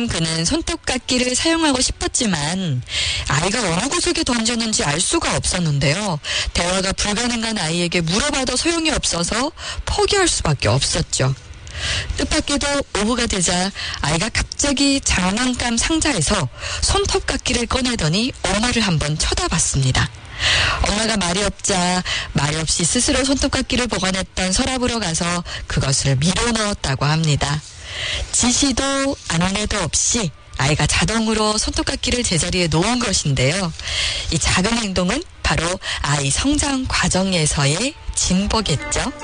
그는 손톱깎이를 사용하고 싶었지만 아이가 어느 구석에 던졌는지 알 수가 없었는데요. 대화가 불가능한 아이에게 물어봐도 소용이 없어서 포기할 수밖에 없었죠. 뜻밖에도 오후가 되자 아이가 갑자기 장난감 상자에서 손톱깎이를 꺼내더니 엄마를 한번 쳐다봤습니다. 엄마가 말이 없자 말이 없이 스스로 손톱깎이를 보관했던 서랍으로 가서 그것을 밀어넣었다고 합니다. 지시도 안내도 없이 아이가 자동으로 손톱깎이를 제자리에 놓은 것인데요. 이 작은 행동은 바로 아이 성장 과정에서의 진보겠죠.